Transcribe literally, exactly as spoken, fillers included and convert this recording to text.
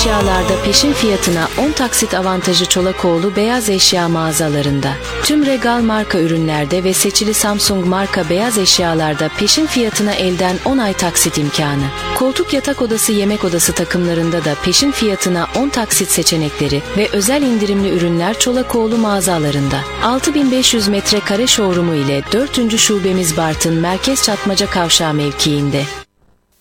eşyalarda peşin fiyatına on taksit avantajı Çolakoğlu beyaz eşya mağazalarında. Tüm Regal marka ürünlerde ve seçili Samsung marka beyaz eşyalarda peşin fiyatına elden on ay taksit imkanı. Koltuk yatak odası yemek odası takımlarında da peşin fiyatına on taksit seçenekleri ve özel indirimli ürünler Çolakoğlu mağazalarında. altı bin beş yüz metrekare showroom'u ile dördüncü şubemiz Bartın Merkez Çatmaca Kavşağı mevkiinde.